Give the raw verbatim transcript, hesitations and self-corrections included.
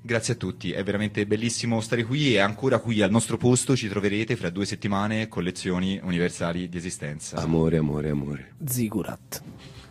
Grazie a tutti, è veramente bellissimo stare qui e ancora qui al nostro posto ci troverete fra due settimane con lezioni universali di esistenza. Amore, amore, amore. Zigurat.